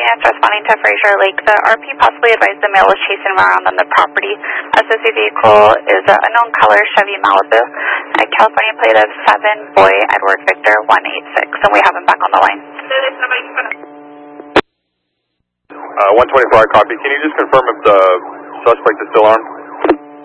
Maintenance responding to Fraser Lake. The RP possibly advised the male was chasing him around on the property. Associated vehicle is an unknown color Chevy Malibu. A California plate of 7 Boy Edward Victor 186, and we have him back on the line. 124, copy. Can you just confirm if the suspect is still armed?